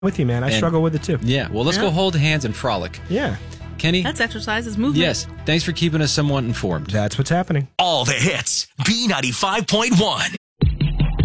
with you, man. I struggle with it too. Yeah, well, let's go hold hands and frolic. Yeah. Kenny? That's exercise, is movement. Yes. Thanks for keeping us somewhat informed. That's what's happening. All the hits. B95.1.